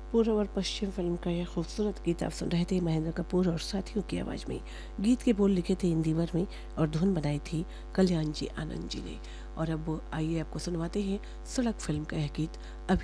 पूर्व और पश्चिम फिल्म का यह खूबसूरत गीत आप सुन रहे थे महेंद्र कपूर और साथियों की आवाज़ में। गीत के बोल लिखे थे इंदिवर में और धुन बनाई थी कल्याण जी आनंद जी ने। और अब आइए आपको सुनवाते हैं सड़क फिल्म का यह गीत। अभी